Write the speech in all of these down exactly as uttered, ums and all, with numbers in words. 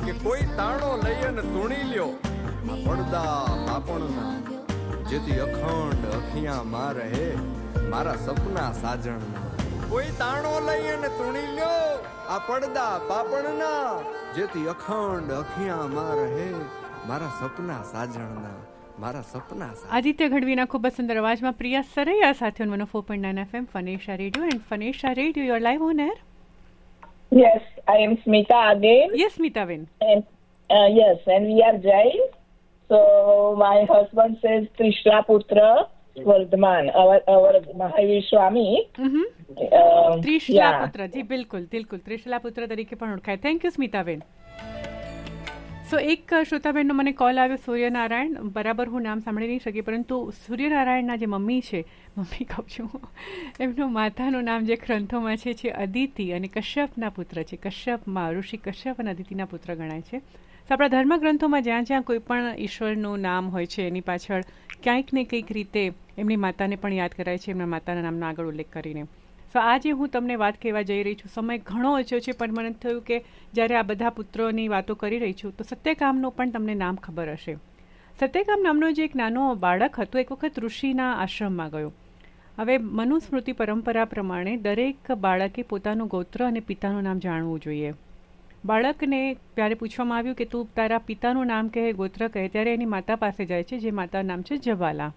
કે કોઈ તાણો લઈ અને તૂણી લ્યો આ પડદા પાપણના, જેથી અખંડ અખિયા માં રહે મારા સપના સાજણના. કોઈ તાણો લઈ અને તૂણી લ્યો આ પડદા પાપણના, જેથી અખંડ અખિયા માં રહે મારા સપના સાજણના, મારા સપના. આદિત્ય ગઢવીના ખૂબ જ સુંદર અવાજમાં પ્રિયા સરૈયા સાથે on four point nine F M ફનેશા radio. And ફનેશા radio, you are live on air. Yes, I am Smita again. Yes, Smita Ben. And uh, yes, and we are Jain. So my husband says Trishla Putra Vardhaman, our our Mahavir Swami. Mhm. Uh, Trishala yeah. પુત્ર, જી બિલકુલ બિલકુલ ત્રિશલા પુત્ર તરીકે પણ ઓળખાય. Thank you Smitaben. સો એક શ્રોતાબેનનો મને call આવ્યો, સૂર્યનારાયણ. બરાબર હું નામ સાંભળી નહીં શકી, પરંતુ સૂર્યનારાયણના જે મમ્મી છે, મમ્મી કહું છું, એમનું માતાનું નામ જે ગ્રંથોમાં છે છે અદિતિ, અને કશ્યપના પુત્ર છે. કશ્યપમાં ઋષિ કશ્યપ અને અદિતિના પુત્ર ગણાય છે. તો આપણા ધર્મગ્રંથોમાં જ્યાં જ્યાં કોઈ પણ ઈશ્વરનું નામ હોય છે એની પાછળ ક્યાંક ને કંઈક રીતે એમની માતાને પણ યાદ કરાય છે, એમના માતાના નામનો આગળ ઉલ્લેખ કરીને. સો આજે હું તમને વાત કહેવા જઈ રહી છું. સમય ઘણો ઓછો છે, પણ મને થયું કે જ્યારે આ બધા પુત્રોની વાતો કરી રહી છું તો સત્યકામનું પણ તમને નામ ખબર હશે. સત્યકામ નામનો જે એક નાનો બાળક હતો, એક વખત ઋષિના આશ્રમમાં ગયો. હવે મનુસ્મૃતિ પરંપરા પ્રમાણે દરેક બાળકે પોતાનું ગોત્ર અને પિતાનું નામ જાણવું જોઈએ. બાળકને ત્યારે પૂછવામાં આવ્યું કે તું તારા પિતાનું નામ કહે, ગોત્ર કહે, ત્યારે એની માતા પાસે જાય છે, જે માતાનું નામ છે જબાલા.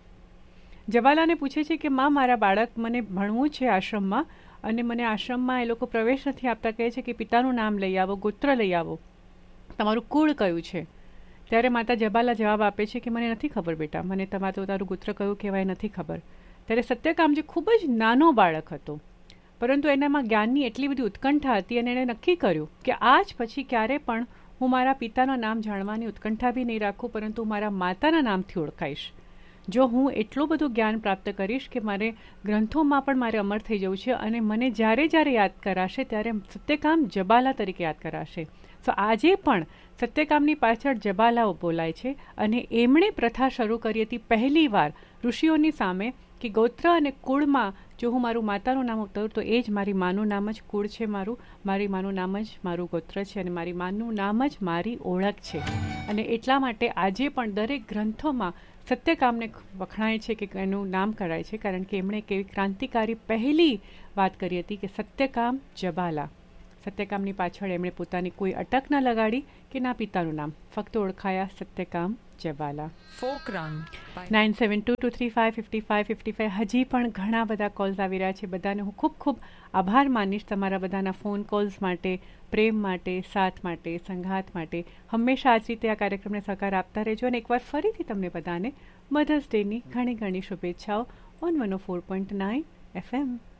જબાલાને પૂછે છે કે માં, મારા બાળક, મને ભણવું છે આશ્રમમાં, અને મને આશ્રમમાં એ લોકો પ્રવેશ નથી આપતા. કહે છે કે પિતાનું નામ લઈ આવો, ગોત્ર લઈ આવો, તમારું કુળ કયું છે? ત્યારે માતા જબાલા જવાબ આપે છે કે મને નથી ખબર બેટા, મને તમારું તારું ગોત્ર કયું કહેવાય નથી ખબર. ત્યારે સત્યકામ જે ખૂબ જ નાનો બાળક હતો, પરંતુ એનામાં જ્ઞાનની એટલી બધી ઉત્કંઠા હતી, અને એણે નક્કી કર્યું કે આજ પછી ક્યારે પણ હું મારા પિતાનું નામ જાણવાની ઉત્કંઠા બી નહીં રાખું, પરંતુ મારા માતાના નામથી ઓળખાઈશ. જો હું એટલું બધું જ્ઞાન પ્રાપ્ત કરીશ કે મારે ગ્રંથોમાં પણ મારે અમર થઈ જવું છે, અને મને જ્યારે જ્યારે યાદ કરાશે ત્યારે સત્યકામ જબાલા તરીકે યાદ કરાશે. તો આજે પણ સત્યકામની પાછળ જબાલાઓ બોલાય છે, અને એમણે પ્રથા શરૂ કરી હતી પહેલી વાર ઋષિઓની સામે કે ગોત્ર અને કુળમાં જો હું મારું માતાનું નામ ઉતારું તો એ જ મારી માનું નામ જ કુળ છે, મારું મારી માનું નામ જ મારું ગોત્ર છે, અને મારી માનું નામ જ મારી ઓળખ છે. અને એટલા માટે આજે પણ દરેક ગ્રંથોમાં સત્યકામને વખણાય છે કે એનું નામ કરાય છે, કારણ કે એમણે કેવી ક્રાંતિકારી પહેલી વાત કરી હતી કે સત્યકામ જબાલા. સત્યકામની પાછળ એમણે પોતાની કોઈ અટક ના લગાડી કે ના પિતાનું નામ, ફક્ત ઓળખાયા Satyakam જબાલા. Nine seven two two three five fifty five fifty five હજી પણ ઘણા બધા કોલ્સ આવી રહ્યા છે. બધાને હું ખૂબ ખૂબ આભાર માનીશ તમારા બધાના ફોન કોલ્સ માટે, પ્રેમ માટે, સાથ માટે, સંઘાત માટે. હંમેશા આ જ રીતે આ કાર્યક્રમને સહકાર આપતા રહેજો. અને એકવાર ફરીથી તમને બધાને મધર્સ ડેની ઘણી ઘણી શુભેચ્છાઓ on one O four point nine F M.